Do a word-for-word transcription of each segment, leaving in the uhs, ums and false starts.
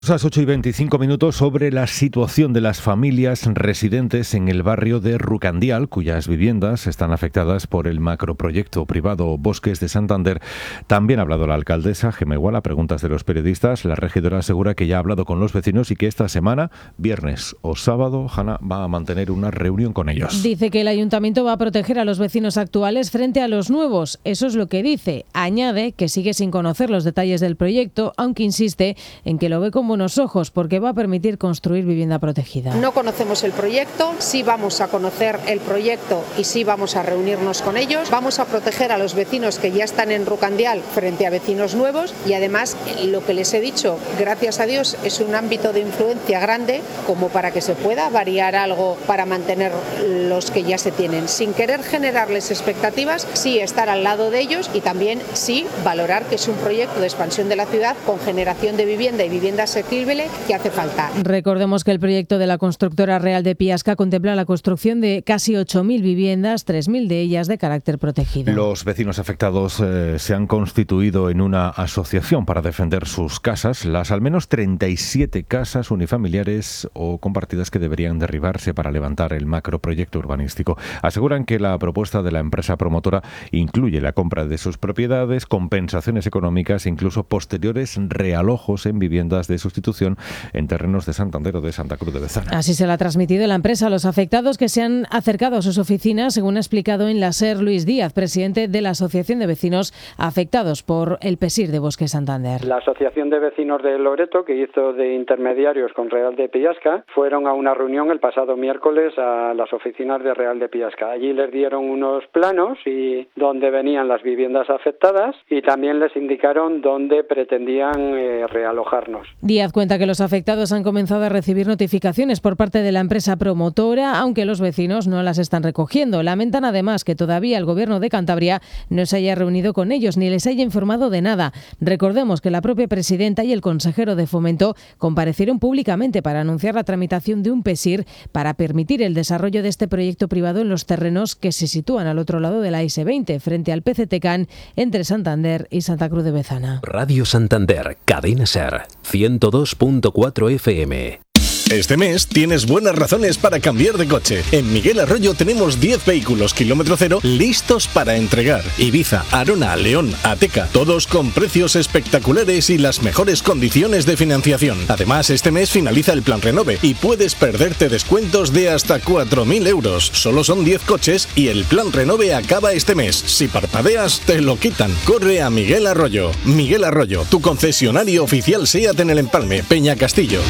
A las ocho y veinticinco minutos sobre la situación de las familias residentes en el barrio de Rucandial, cuyas viviendas están afectadas por el macroproyecto privado Bosques de Santander. También ha hablado la alcaldesa Gemma Igual a preguntas de los periodistas. La regidora asegura que ya ha hablado con los vecinos y que esta semana, viernes o sábado, Hanna va a mantener una reunión con ellos. Dice que el ayuntamiento va a proteger a los vecinos actuales frente a los nuevos. Eso es lo que dice. Añade que sigue sin conocer los detalles del proyecto, aunque insiste en que lo ve como buenos ojos porque va a permitir construir vivienda protegida. No conocemos el proyecto, sí vamos a conocer el proyecto y sí vamos a reunirnos con ellos. Vamos a proteger a los vecinos que ya están en Rucandial frente a vecinos nuevos y además lo que les he dicho, gracias a Dios, es un ámbito de influencia grande como para que se pueda variar algo para mantener los que ya se tienen. Sin querer generarles expectativas, sí estar al lado de ellos y también sí valorar que es un proyecto de expansión de la ciudad con generación de vivienda y vivienda asequible que hace falta. Recordemos que el proyecto de la constructora Real de Piasca contempla la construcción de casi ocho mil viviendas, tres mil de ellas de carácter protegido. Los vecinos afectados eh, se han constituido en una asociación para defender sus casas, las al menos treinta y siete casas unifamiliares o compartidas que deberían derribarse para levantar el macroproyecto urbanístico. Aseguran que la propuesta de la empresa promotora incluye la compra de sus propiedades, compensaciones económicas e incluso posteriores realojos en viviendas de sustitución en terrenos de Santander o de Santa Cruz de Bezana. Así se lo ha transmitido la empresa a los afectados que se han acercado a sus oficinas, según ha explicado en la SER Luis Díaz, presidente de la Asociación de Vecinos Afectados por el PESIR de Bosques Santander. La Asociación de Vecinos de Loreto, que hizo de intermediarios con Real de Piasca, fueron a una reunión el pasado miércoles a las oficinas de Real de Piasca. Allí les dieron unos planos y donde venían las viviendas afectadas y también les indicaron dónde pretendían eh, realojarnos. Díaz cuenta que los afectados han comenzado a recibir notificaciones por parte de la empresa promotora, aunque los vecinos no las están recogiendo. Lamentan además que todavía el Gobierno de Cantabria no se haya reunido con ellos ni les haya informado de nada. Recordemos que la propia presidenta y el consejero de Fomento comparecieron públicamente para anunciar la tramitación de un PESIR para permitir el desarrollo de este proyecto privado en los terrenos que se sitúan al otro lado de la I S veinte, frente al P C T C A N, entre Santander y Santa Cruz de Bezana. Radio Santander, Cadena SER, ciento dos punto cuatro F M. Este mes tienes buenas razones para cambiar de coche. En Miguel Arroyo tenemos diez vehículos kilómetro cero listos para entregar. Ibiza, Arona, León, Ateca, todos con precios espectaculares y las mejores condiciones de financiación. Además, este mes finaliza el plan Renove y puedes perderte descuentos de hasta cuatro mil euros. Solo son diez coches y el plan Renove acaba este mes. Si parpadeas, te lo quitan. Corre a Miguel Arroyo. Miguel Arroyo, tu concesionario oficial SEAT en el Empalme, Peña Castillo.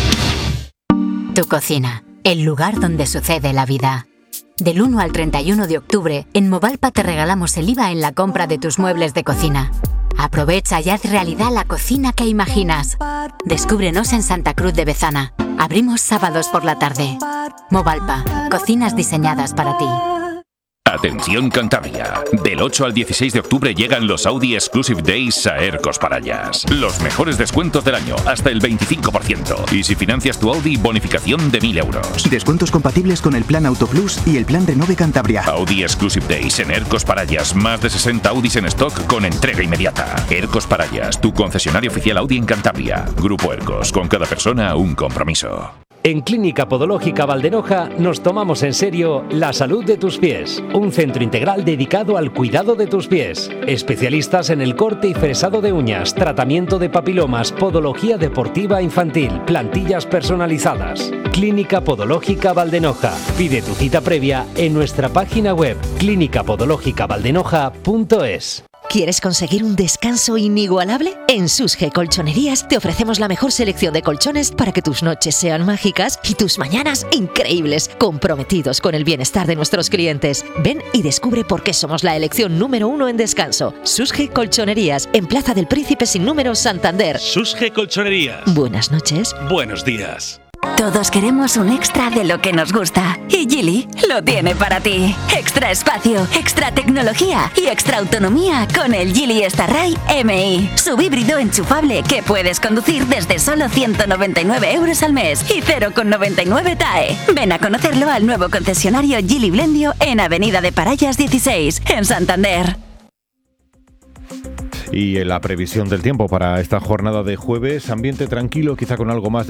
Tu cocina, el lugar donde sucede la vida. Del uno al treinta y uno de octubre, en Movalpa te regalamos el I V A en la compra de tus muebles de cocina. Aprovecha y haz realidad la cocina que imaginas. Descúbrenos en Santa Cruz de Bezana. Abrimos sábados por la tarde. Movalpa, cocinas diseñadas para ti. Atención Cantabria, del ocho al dieciséis de octubre llegan los Audi Exclusive Days a Ercos Parallas. Los mejores descuentos del año, hasta el veinticinco por ciento. Y si financias tu Audi, bonificación de mil euros. Descuentos compatibles con el plan Auto Plus y el plan Renove Cantabria. Audi Exclusive Days en Ercos Parallas. Más de sesenta Audis en stock con entrega inmediata. Ercos Parallas, tu concesionario oficial Audi en Cantabria. Grupo Ercos, con cada persona un compromiso. En Clínica Podológica Valdenoja nos tomamos en serio la salud de tus pies. Un centro integral dedicado al cuidado de tus pies. Especialistas en el corte y fresado de uñas, tratamiento de papilomas, podología deportiva infantil, plantillas personalizadas. Clínica Podológica Valdenoja. Pide tu cita previa en nuestra página web clínica podológica valdenoja punto es. ¿Quieres conseguir un descanso inigualable? En Susge Colchonerías te ofrecemos la mejor selección de colchones para que tus noches sean mágicas y tus mañanas increíbles, comprometidos con el bienestar de nuestros clientes. Ven y descubre por qué somos la elección número uno en descanso. Susge Colchonerías, en Plaza del Príncipe sin número, Santander. Susge Colchonerías. Buenas noches. Buenos días. Todos queremos un extra de lo que nos gusta y Geely lo tiene para ti. Extra espacio, extra tecnología y extra autonomía con el Geely Starray M I. Sub híbrido enchufable que puedes conducir desde solo ciento noventa y nueve euros al mes y cero coma noventa y nueve T A E. Ven a conocerlo al nuevo concesionario Geely Blendio en Avenida de Parallas dieciséis, en Santander. Y en la previsión del tiempo para esta jornada de jueves, ambiente tranquilo, quizá con algo más de